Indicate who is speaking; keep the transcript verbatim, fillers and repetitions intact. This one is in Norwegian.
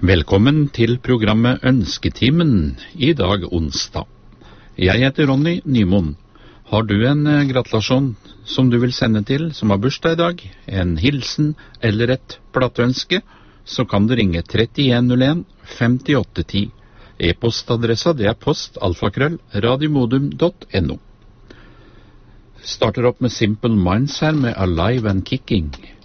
Speaker 1: Velkommen til programmet Ønsketimen, i dag onsdag. Jeg heter Ronny Nymoen. Har du en eh, gratulasjon som du vil sende til, som har bursdag i dag, en hilsen eller et plateønske, så kan du ringe trettien null en femtiåtte ti. E-postadressa det er postalfakrøll radiomodum punktum no. Starter opp med Simple Minds her med Alive and Kicking.